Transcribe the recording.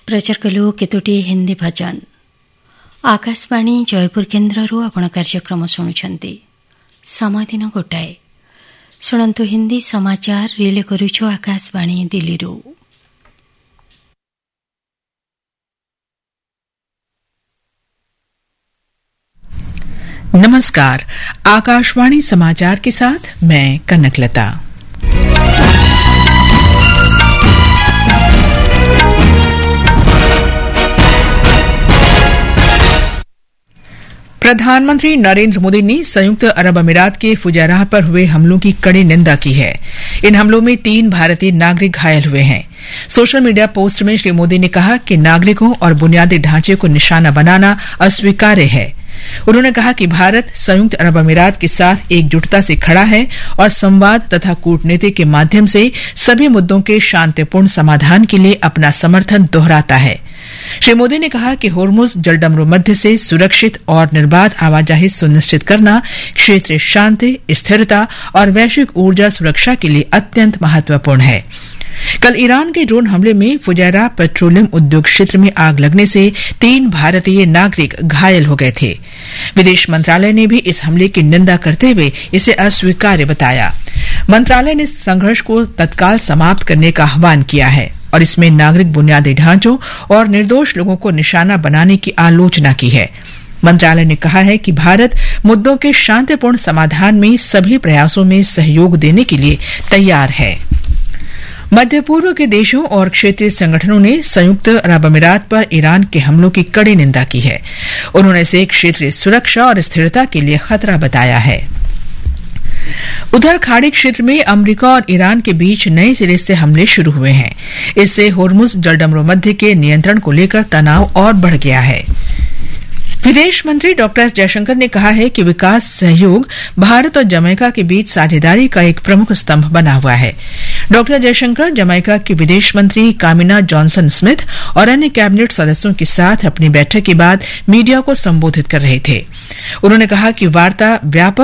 प्रचार कलु केतोटी हिंदी भजन आकाशवाणी जयपुर केन्द्ररू आपण कार्यक्रम शुणुछंती। समय दिन गोटाए शुणंतु हिंदी समाचार रिले करूछु आकाशवाणी दिल्लीरू। नमस्कार, आकाशवाणी समाचार के साथ मैं कनकलता। प्रधानमंत्री नरेंद्र मोदी ने संयुक्त अरब अमीरात के फुजैराह पर हुए हमलों की कड़ी निंदा की है। इन हमलों में 3 भारतीय नागरिक घायल हुए हैं। सोशल मीडिया पोस्ट में श्री मोदी ने कहा कि नागरिकों और बुनियादी ढांचे को निशाना बनाना अस्वीकार्य है। उन्होंने कहा कि भारत संयुक्त अरब अमीरात के साथ एकजुटता से खड़ा है और संवाद तथा कूटनीति के माध्यम से सभी मुद्दों के शांतिपूर्ण समाधान के लिए अपना समर्थन दोहराता है। श्री मोदी ने कहा कि होर्मुज जलडमरू मध्य से सुरक्षित और निर्बाध आवाजाही सुनिश्चित करना क्षेत्रीय शांति, स्थिरता और वैश्विक ऊर्जा सुरक्षा के लिए अत्यंत महत्वपूर्ण है। कल ईरान के ड्रोन हमले में फुजैरा पेट्रोलियम उद्योग क्षेत्र में आग लगने से 3 भारतीय नागरिक घायल हो गए थे। विदेश मंत्रालय ने भी इस हमले की निंदा करते हुए इसे अस्वीकार्य बताया। मंत्रालय ने संघर्ष को तत्काल समाप्त करने का आह्वान किया है और इसमें नागरिक बुनियादी ढांचों और निर्दोष लोगों को निशाना बनाने की आलोचना की है। मंत्रालय ने कहा है कि भारत मुद्दों के शांतिपूर्ण समाधान में सभी प्रयासों में सहयोग देने के लिए तैयार है। मध्य पूर्व के देशों और क्षेत्रीय संगठनों ने संयुक्त अरब अमीरात पर ईरान के हमलों की कड़ी निंदा की है। उन्होंने इसे क्षेत्रीय सुरक्षा और स्थिरता के लिए खतरा बताया है। उधर खाड़ी क्षेत्र में अमेरिका और ईरान के बीच नए सिरे से हमले शुरू हुए हैं। इससे होर्मुज जलडमरू मध्य के नियंत्रण को लेकर तनाव और बढ़ गया है। विदेश मंत्री डॉक्टर एस जयशंकर ने कहा है कि विकास सहयोग भारत और जमैका के बीच साझेदारी का एक प्रमुख स्तंभ बना हुआ है। डॉक्टर जयशंकर जमैका के विदेश मंत्री कामिना जॉनसन स्मिथ और अन्य कैबिनेट सदस्यों के साथ अपनी बैठक के बाद मीडिया को संबोधित कर रहे थे। उन्होंने कहा कि वार्ता व्यापक